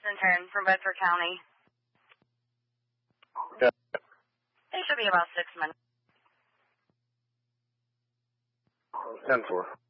intern from Bedford County. Yeah. It should be about 6 minutes. 10-4.